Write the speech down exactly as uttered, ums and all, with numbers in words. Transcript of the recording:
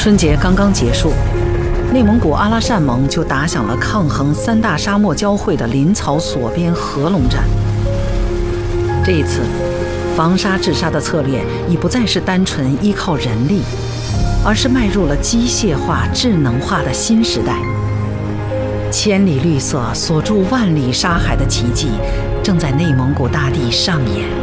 春节刚刚结束，内蒙古阿拉善盟就打响了抗衡三大沙漠交汇的林草索边合龙战。这一次，防沙治沙的策略已不再是单纯依靠人力，而是迈入了机械化、智能化的新时代。千里绿色锁住万里沙海的奇迹，正在内蒙古大地上演。